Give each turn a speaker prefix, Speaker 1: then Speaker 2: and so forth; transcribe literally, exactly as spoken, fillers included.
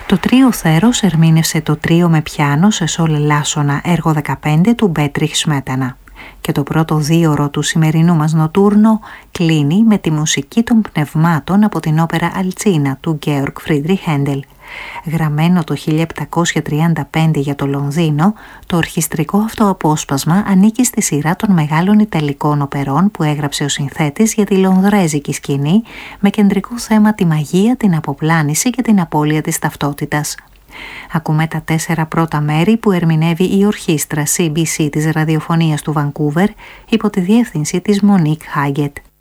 Speaker 1: Το τρίο Θέρος ερμήνευσε το τρίο με πιάνο σε σόλ λάσονα έργο δεκαπέντε του Μπέτριχ Σμέτανα. Και το πρώτο δίωρο του σημερινού μας νοτούρνο κλείνει με τη μουσική των πνευμάτων από την όπερα Αλτσίνα του Γκέοργκ Φρίντριχ Χέντελ. Γραμμένο το χίλια επτακόσια τριάντα πέντε για το Λονδίνο, το ορχιστρικό αυτό απόσπασμα ανήκει στη σειρά των μεγάλων ιταλικών οπερών που έγραψε ο συνθέτης για τη λονδρέζικη σκηνή, με κεντρικό θέμα τη μαγεία, την αποπλάνηση και την απώλεια της ταυτότητας. Ακούμε τα τέσσερα πρώτα μέρη που ερμηνεύει η ορχήστρα σι μπι σι της ραδιοφωνίας του Βανκούβερ υπό τη διεύθυνση της Μονίκ Χάγκετ.